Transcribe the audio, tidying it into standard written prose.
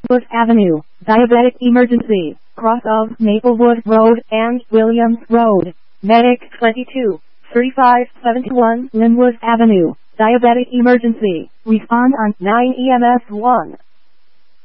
Linwood Avenue, Diabetic Emergency, cross of Maplewood Road and Williams Road. Medic 22, 3571 Linwood Avenue, Diabetic Emergency. Respond on 9 EMS 1.